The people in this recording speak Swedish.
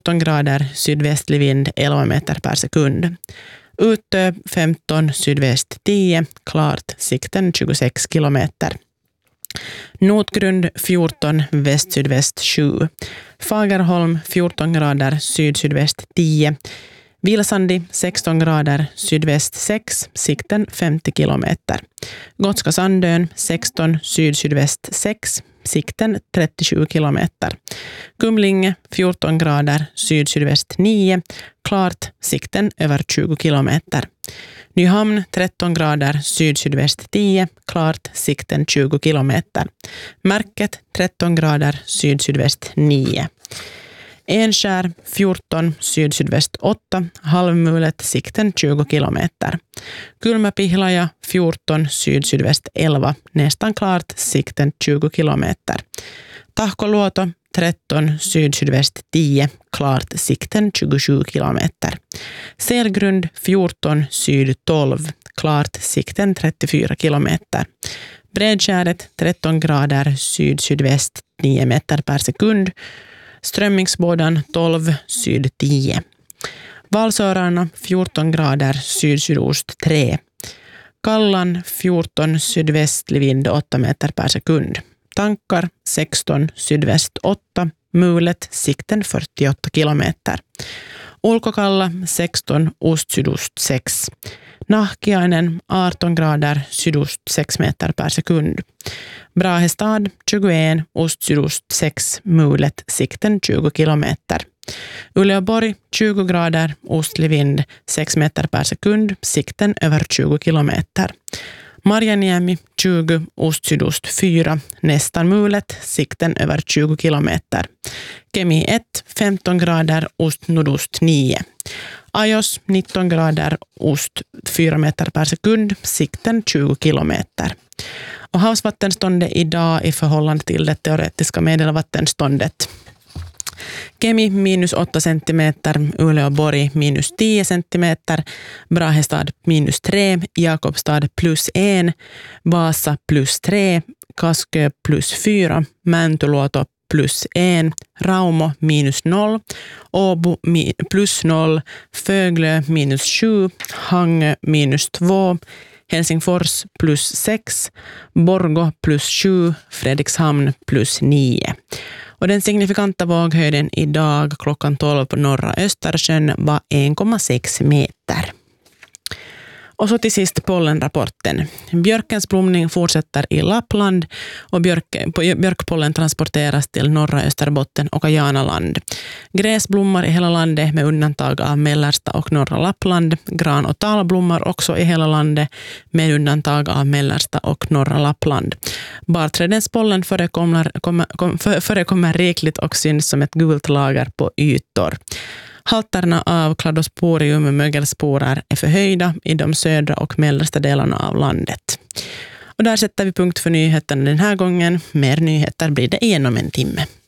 17 grader, sydvästlig vind 11 meter per sekund. Utö 15, sydväst 10, klart, sikten 26 kilometer. Notgrund 14, väst-sydväst 7. Fagerholm 14 grader, syd-sydväst 10. Vilsandi 16 grader, sydväst 6, sikten 50 kilometer. Gotska Sandön 16, syd-sydväst 6, sikten 37 kilometer. Kumlinge 14 grader, syd-sydväst 9, klart, sikten över 20 kilometer. Nyhamn 13 grader, syd-sydväst 10, klart, sikten 20 kilometer. Märket 13 grader, syd-sydväst 9. Enskär 14, syd-sydväst 8, halvmulet, sikten 20 kilometer. Kulmapihlaja 14, syd-sydväst 11, nästan klart, sikten 20 kilometer. Tahkoluoto 13, syd-sydväst 10, klart, sikten 27 kilometer. Selgrund 14, syd 12, klart, sikten 34 kilometer. Bredskäret 13 grader, syd-sydväst 9 meter per sekund. Strömmingsbådan 12, syd 10. Valsörarna 14 grader, syd-sydost 3. Kallan 14, sydvästlig vind 8 meter per sekund. Tankar 16, sydväst 8. Mulet, sikten 48 kilometer. Ulkokalla 16, ost-sydost 6. Nahkiainen 18 grader, sydost 6 meter per sekund. Brahestad 21, ost-sydost 6, mulet, sikten 20 kilometer. Uleåborg 20 grader, ostlig vind 6 meter per sekund, sikten över 20 kilometer. Marjaniemi 20, ost-sydost 4, nästan mulet, sikten över 20 kilometer. Kemi 1, 15 grader, ost-nordost 9. Ajos 19 grader, ost 4 meter per sekund, sikten 20 kilometer. Och havsvattenståndet idag i förhållande till det teoretiska medelvattenståndet. Kemi minus 8 centimeter, Uleåborg minus 10 centimeter, Brahestad minus 3, Jakobstad plus 1, Vasa plus 3, Kaskö plus 4, Mäntyluoto plus 1, Raumo minus 0, Åbo plus 0, Föglö minus 7, Hangö minus 2, Helsingfors plus 6, Borgå plus 7, Fredrikshamn plus 9. Och den signifikanta våghöjden idag klockan 12 på norra Östersjön var 1,6 meter. Och så till sist pollenrapporten. Björkens blomning fortsätter i Lappland och björkpollen transporteras till norra Österbotten och Kajanaland. Gräs blommar i hela landet med undantag av mellersta och norra Lappland. Gran och tall blommar också i hela landet med undantag av mellersta och norra Lappland. Barträdens pollen förekommer rikligt och syns som ett gult lager på ytor. Halterna av Cladosporium och mögelsporer är förhöjda i de södra och mellersta delarna av landet. Och där sätter vi punkt för nyheterna den här gången. Mer nyheter blir det igenom en timme.